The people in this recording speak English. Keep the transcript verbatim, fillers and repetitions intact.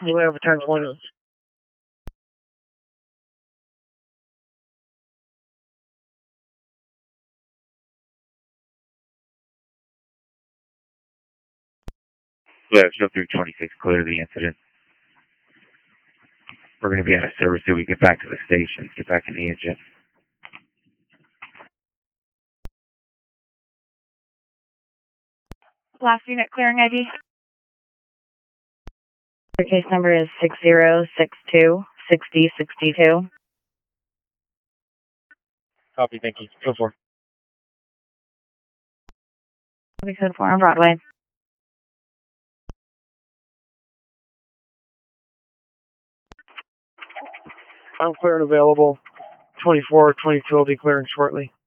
You have a ten twenty. Yeah, show three twenty-six, clear the incident. We're going to be out of service till we get back to the station, get back in the engine. Last unit clearing I D. Your case number is six zero six two six zero six two. Copy, thank you. Go for We code four on Broadway. I'm clear and available. twenty-four, twenty-two will be clearing shortly.